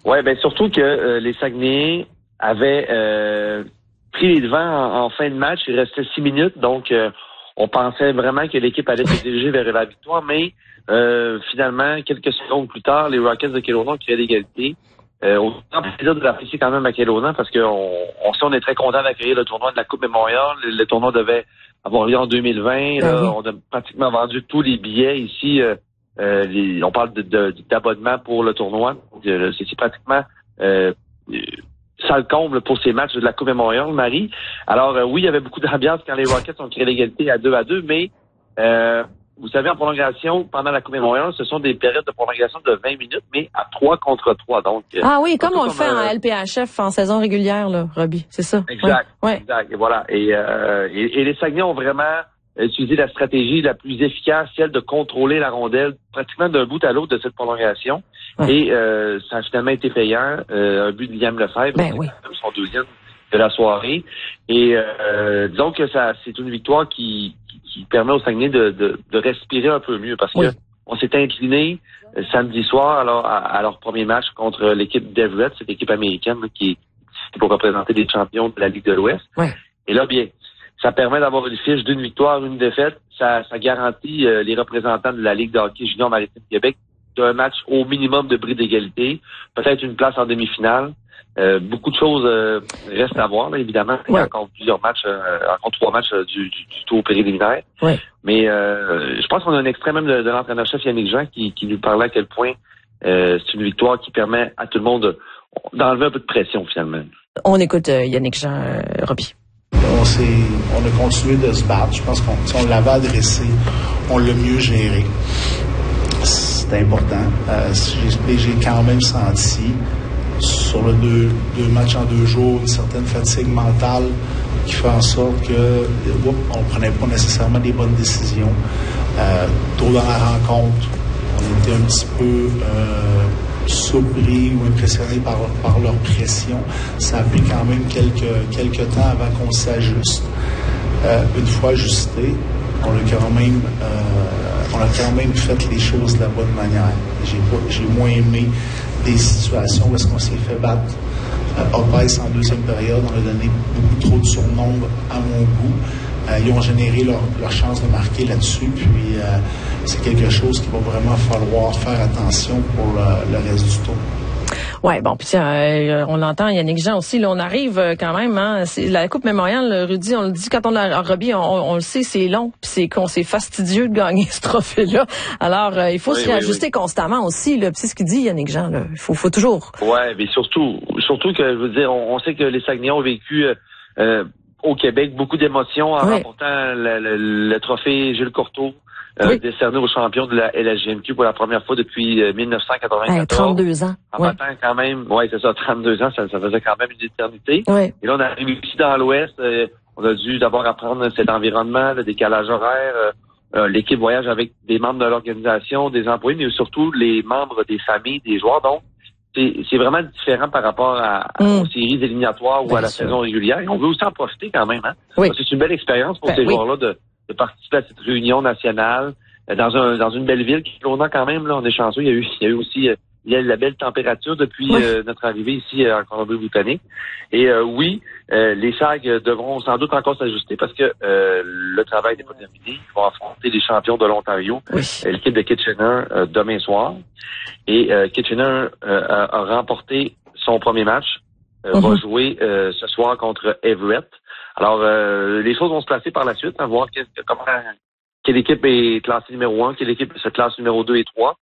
Ouais, ben surtout que les Saguenayens avaient pris les devants en fin de match. Il restait 6 minutes, donc on pensait vraiment que l'équipe allait se diriger vers la victoire, mais finalement, quelques secondes plus tard, les Rockets de Kelowna ont créé l'égalité. Autant plaisir de l'apprécier quand même à Kelowna parce on est très content d'accueillir le tournoi de la Coupe Mémorial. Le tournoi devait avoir lieu en 2020. Là, oui. On a pratiquement vendu tous les billets ici. On parle d'abonnement pour le tournoi. C'est pratiquement ça le comble pour ces matchs de la Coupe Mémorial, Marie. Alors oui, il y avait beaucoup d'ambiance quand les Rockets ont créé l'égalité à 2-2, mais vous savez, en prolongation, pendant la Coupe Mémorial, ce sont des périodes de prolongation de 20 minutes, mais à 3 contre 3. Donc, oui, comme on le fait en LPHF en saison régulière, là, Robbie, c'est ça? Exact, ouais. Exact. Et voilà. Et les Saguenay ont vraiment utilisé la stratégie la plus efficace, celle de contrôler la rondelle pratiquement d'un bout à l'autre de cette prolongation. Ouais. Et ça a finalement été payant. Un but de Liam Lefebvre, oui. son deuxième de la soirée. Et disons que c'est une victoire qui permet aux Saguenay de respirer un peu mieux parce que on s'est incliné samedi soir à leur premier match contre l'équipe d'Everett, cette équipe américaine qui est pour représenter les champions de la Ligue de l'Ouest. Ouais. Et là, bien, ça permet d'avoir une fiche d'une victoire, une défaite. Ça garantit les représentants de la Ligue de hockey junior maritime Québec d'un match au minimum de bris d'égalité, peut-être une place en demi-finale. Beaucoup de choses restent à voir, là, évidemment. Il y a encore plusieurs matchs, encore 3 matchs du tour préliminaire. Ouais. Mais je pense qu'on a un extrait même de l'entraîneur-chef Yannick Jean qui nous parlait à quel point c'est une victoire qui permet à tout le monde d'enlever un peu de pression, finalement. On écoute Yannick Jean, Robbie. On a continué de se battre. Je pense qu'on l'avait adressé, on l'a mieux géré. C'est important. J'ai quand même senti sur le deux matchs en 2 jours, une certaine fatigue mentale qui fait en sorte que on prenait pas nécessairement des bonnes décisions. Tôt dans la rencontre, on était un petit peu surpris ou impressionnés par leur pression. Ça a pris quand même quelques temps avant qu'on s'ajuste. Une fois ajusté, on a quand même fait les choses de la bonne manière. J'ai moins aimé des situations où est-ce qu'on s'est fait battre Opès en deuxième période. On a donné beaucoup trop de surnombre à mon goût. Ils ont généré leur chance de marquer là-dessus. Puis c'est quelque chose qu'il va vraiment falloir faire attention pour le reste du tour. Ouais, bon, puis on l'entend, Yannick Jean aussi, là, on arrive quand même, hein, c'est la Coupe Mémorial, Rudy, on le dit quand on a Robbie, on le sait, c'est long, puis c'est fastidieux de gagner ce trophée-là. Alors, il faut se réajuster constamment aussi, là, puis c'est ce qu'il dit, Yannick Jean, là, il faut toujours. Ouais, mais surtout que, je veux dire, on sait que les Saguenayens ont vécu au Québec beaucoup d'émotions en remportant le trophée Gilles Courteau. Décerné aux champions de la LHJMQ pour la première fois depuis 1994. 32 ans. En battant quand même, c'est ça, 32 ans, ça faisait quand même une éternité. Ouais. Et là, on arrive ici dans l'Ouest, on a dû d'abord apprendre cet environnement, le décalage horaire. L'équipe voyage avec des membres de l'organisation, des employés, mais surtout les membres des familles, des joueurs. Donc, c'est vraiment différent par rapport aux séries éliminatoires ou à la saison régulière. Et on veut aussi en profiter quand même. Hein? Oui. C'est une belle expérience pour ces joueurs-là de participer à cette réunion nationale dans une belle ville qui Kelowna quand même, là, on est chanceux. Il y a eu aussi la belle température depuis notre arrivée ici en Colombie-Britannique. Et les SAG devront sans doute encore s'ajuster parce que le travail n'est pas terminé. Ils vont affronter les champions de l'Ontario, l'équipe de Kitchener demain soir. Et Kitchener a remporté son premier match, va jouer ce soir contre Everett. Alors, les choses vont se placer par la suite, à voir quelle équipe est classée numéro 1, quelle équipe se classe numéro 2 et 3.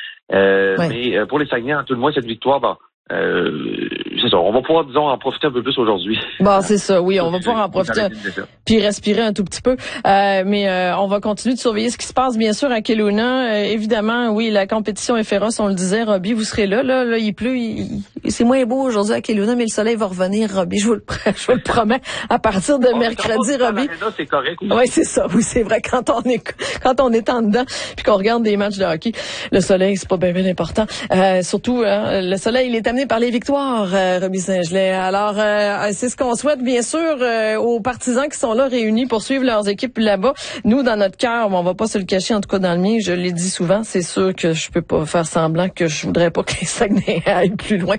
Mais pour les Saguenay, en tout le moins, cette victoire, c'est ça. On va pouvoir, disons, en profiter un peu plus aujourd'hui. Bon, c'est ça, oui, on va pouvoir en profiter puis respirer un tout petit peu. Mais on va continuer de surveiller ce qui se passe, bien sûr, à Kelowna. Évidemment, oui, la compétition est féroce, on le disait. Robbie, vous serez là. Là, il pleut. C'est moins beau aujourd'hui à Kelowna, mais le soleil va revenir, Robbie. Je vous le promets. À partir de mercredi, Robbie. C'est correct. Oui, c'est ça. Oui, c'est vrai. Quand on est en dedans, puis qu'on regarde des matchs de hockey, le soleil, c'est pas bien important. Surtout, le soleil, il est amené par les victoires, Robbie Saint-Gelais. Alors, c'est ce qu'on souhaite, bien sûr, aux partisans qui sont là réunis pour suivre leurs équipes là-bas. Nous, dans notre cœur, on va pas se le cacher, en tout cas dans le mien, je l'ai dit souvent, c'est sûr que je peux pas faire semblant que je voudrais pas que les Saguenay aillent plus loin.